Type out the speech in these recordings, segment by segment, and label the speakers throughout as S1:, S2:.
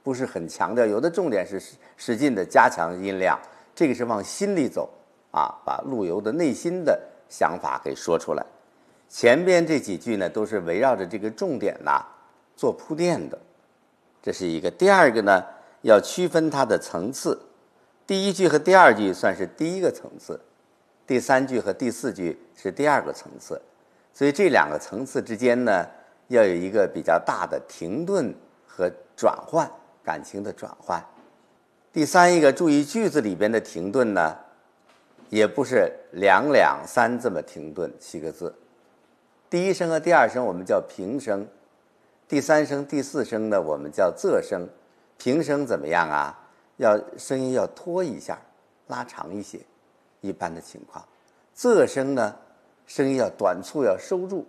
S1: 不是很强调，有的重点是使劲的加强音量，这个是往心里走啊，把陆游的内心的想法给说出来。前边这几句呢，都是围绕着这个重点做铺垫的，这是一个。第二个呢，要区分它的层次，第一句和第二句算是第一个层次，第三句和第四句是第二个层次，所以这两个层次之间呢，要有一个比较大的停顿和转换，感情的转换。第三一个，注意句子里边的停顿呢，也不是两两三这么停顿7个字，第一声和第二声我们叫平声，第三声第四声呢我们叫仄声。平声怎么样啊？声音要拖一下，拉长一些，一般的情况。仄声呢，声音要短促，要收住。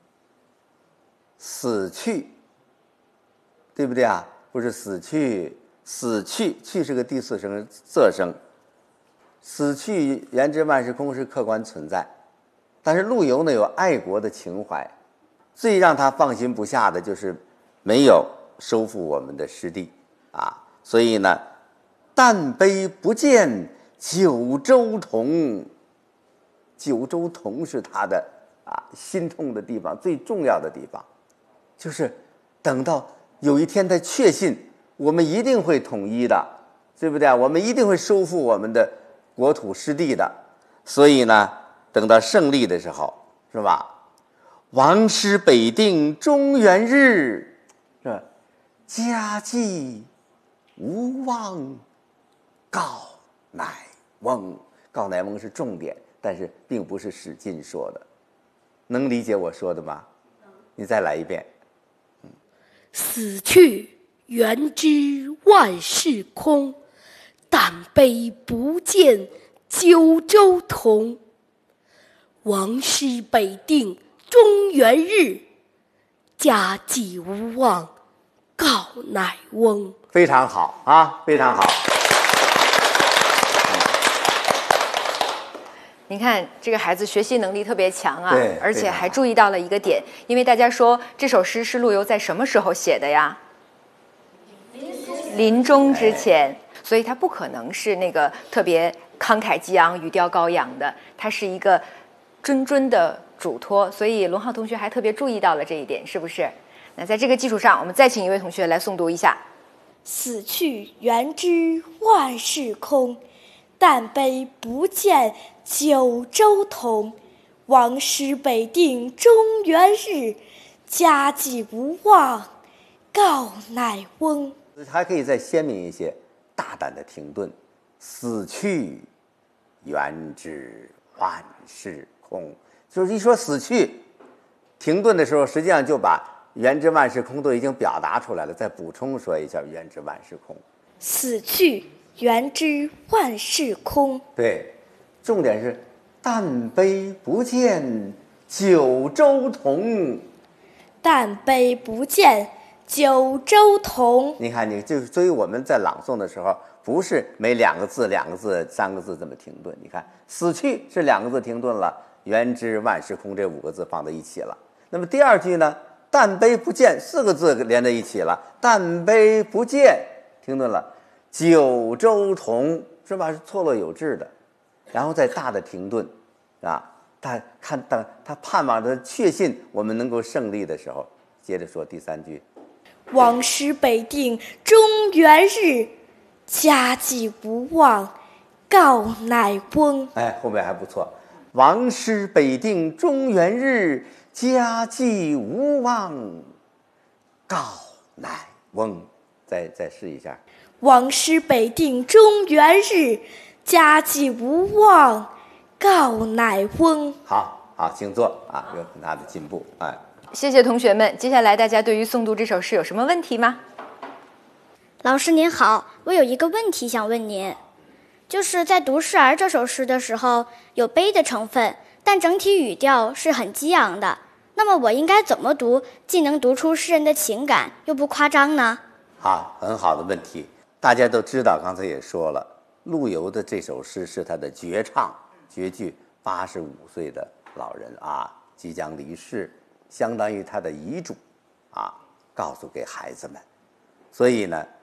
S1: 死去，对不对啊？不是死去，死去，去是个第四声，仄声。死去言之万事空是客观存在，但是陆游呢有爱国的情怀，最让他放心不下的就是没有收复我们的失地啊，所以呢，但悲不见九州同，九州同是他的心痛的地方，最重要的地方，就是等到有一天他确信我们一定会统一的，对不对啊？我们一定会收复我们的国土失地的，所以呢，等到胜利的时候，是吧？王师北定中原日，是吧？家祭无忘告乃翁。告乃翁是重点，但是并不是使劲说的。能理解我说的吗？你再来一遍。
S2: 死去元知万事空，但悲不见九州同。王师北定中原日，家祭无忘告乃翁。
S1: 非常好啊，非常好。
S3: 你看这个孩子学习能力特别强啊，
S1: 对，
S3: 而且还注意到了一个点，因为大家说这首诗是陆游在什么时候写的呀？临终之前，所以他不可能是那个特别慷慨激昂、语调高扬的，他是一个谆谆的嘱托，所以龙浩同学还特别注意到了这一点，是不是？那在这个基础上，我们再请一位同学来诵读一下：
S2: 死去元知万事空，但悲不见九州同。王师北定中原日，家祭无忘告乃翁。
S1: 还可以再鲜明一些，大胆的停顿。死去元知万事空，就是一说死去，停顿的时候，实际上就把元知万事空都已经表达出来了，再补充说一下元知万事空。
S2: 死去元知万事空，
S1: 对，重点是但悲不见九州同，
S2: 但悲不见九州同。
S1: 你看，所以我们在朗诵的时候，不是每2个字、2个字、3个字这么停顿。你看，死去是2个字停顿了，元知万事空这5个字放在一起了。那么第二句呢，但悲不见4个字连在一起了，但悲不见停顿了，九州同是吧？是错落有致的，然后再大的停顿啊，他盼望着确信我们能够胜利的时候，接着说第3句。
S2: 王师北定中原日，家祭无忘告乃翁。
S1: 哎，后面还不错。王师北定中原日，家祭无忘告乃翁。再试一下。
S2: 王师北定中原日，家祭无忘告乃翁。
S1: 好，请坐啊，有很大的进步。哎，
S3: 谢谢同学们。接下来大家对于诵读这首诗有什么问题吗？
S4: 老师您好，我有一个问题想问您，就是在读《示儿》这首诗的时候，有悲的成分，但整体语调是很激昂的。那么我应该怎么读，既能读出诗人的情感，又不夸张呢？
S1: 好，很好的问题。大家都知道，刚才也说了，陆游的这首诗是他的绝唱绝句，85岁的老人即将离世，相当于他的遗嘱告诉给孩子们。所以呢，